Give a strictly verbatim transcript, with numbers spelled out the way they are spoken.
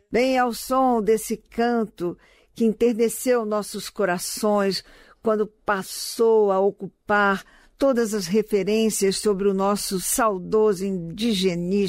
Bem, ao som desse canto que enterneceu nossos corações quando passou a ocupar todas as referências sobre o nosso saudoso indigenismo,